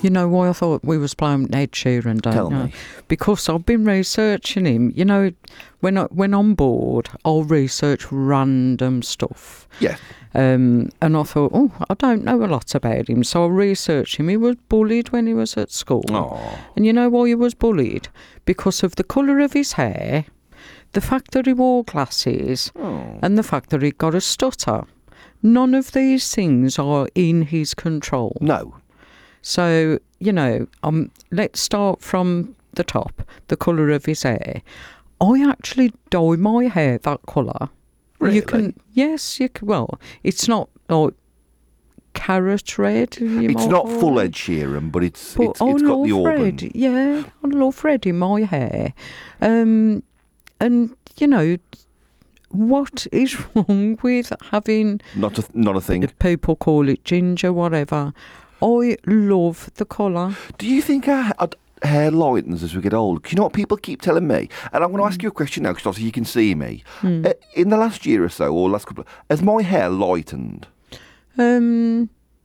You know why I thought we was playing Ed Sheeran, don't Tell you? me. Because I've been researching him. You know, when I'm bored, I'll research random stuff. Yeah. And I thought, I don't know a lot about him, so I researched him. He was bullied when he was at school. Oh. And you know why he was bullied? Because of the colour of his hair, the fact that he wore glasses, and the fact that he got a stutter. None of these things are in his control. No. So, you know, let's start from the top, the colour of his hair. I actually dye my hair that colour. Really? You can, yes, you can. Well, it's not like carrot red. It's not full Ed Sheeran, but it's got the auburn. Red. Yeah, I love red in my hair. And, you know, what is wrong with having... Not a thing. People call it ginger, whatever. I love the colour. Do you think our hair lightens as we get older? You know what people keep telling me? And I'm going to ask you a question now, because obviously you can see me. In the last year or so, or last couple has my hair lightened? It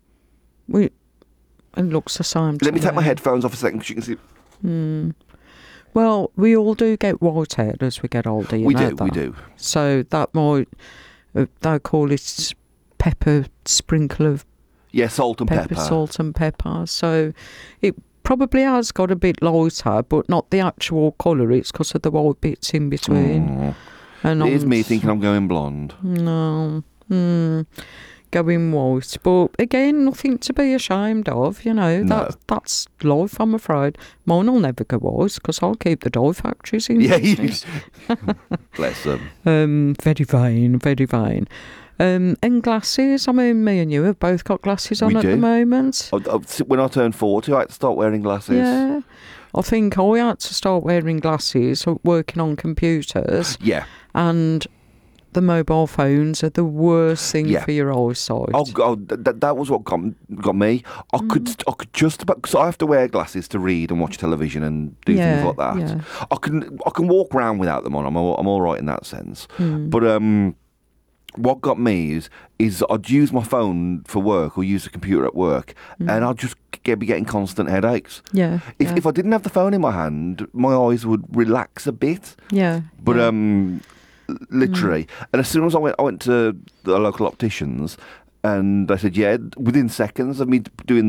looks the same. Let me take my headphones off a second, because you can see... Well, we all do get white hair as we get older. We do. So that might, they call it pepper, sprinkle of salt and pepper. Salt and pepper. So it probably has got a bit lighter, but not the actual colour. It's because of the white bits in between. And Here's me thinking I'm going blonde. No. Going white. But again, nothing to be ashamed of, you know. No. That's life, I'm afraid. Mine will never go white because I'll keep the dye factories in business. Bless them. Very vain, very vain. And glasses. I mean, me and you have both got glasses on at the moment. When I turned 40, I had to start wearing glasses. Yeah. I think I had to start wearing glasses, working on computers. Yeah. And the mobile phones are the worst thing for your eyesight. That was what got me. I could just about, because I have to wear glasses to read and watch television and do things like that. Yeah. I can walk around without them on. I'm all right in that sense. But what got me is I'd use my phone for work or use the computer at work, and I'd just be getting constant headaches. Yeah. If I didn't have the phone in my hand, my eyes would relax a bit. Yeah. But literally, and as soon as I went to the local opticians, and they said, within seconds of me doing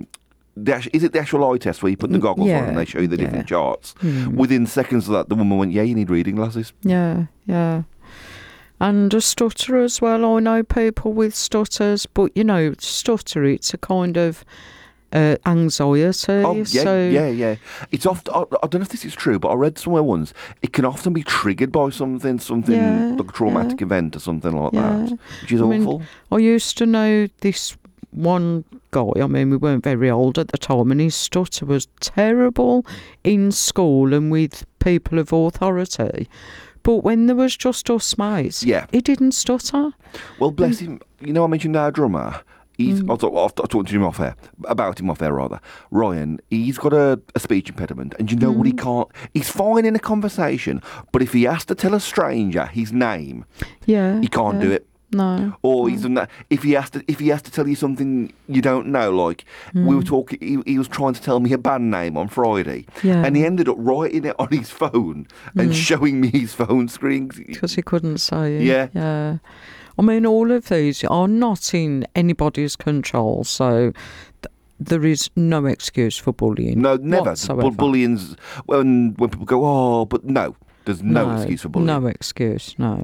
is it the actual eye test where you put the goggles on and they show you the different charts? Within seconds of that, the woman went, you need reading glasses. Yeah. And a stutter as well. I know people with stutters, but you know, stutter, it's a kind of anxiety. Oh, yeah. It's often, I don't know if this is true, but I read somewhere once, it can often be triggered by something like a traumatic event or something like that, which is awful. I used to know this one guy, I mean, we weren't very old at the time, and his stutter was terrible in school and with people of authority. But when there was just us mates, he didn't stutter. Well, bless him. You know, I mentioned our drummer. I'll talk to him about him off air. Ryan, he's got a speech impediment, and you know what he can't? He's fine in a conversation, but if he has to tell a stranger his name, he can't do it. No. Or if he has to tell you something you don't know, like we were talking, he was trying to tell me a band name on Friday, and he ended up writing it on his phone and showing me his phone screen because he couldn't say it. Yeah. I mean, all of these are not in anybody's control, so there is no excuse for bullying. No, never. Bullying's when people go, but no, there's no excuse for bullying. No excuse, no.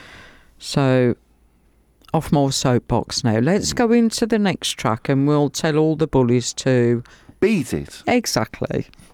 So, off my soapbox now. Let's go into the next track and we'll tell all the bullies to... beat it. Exactly.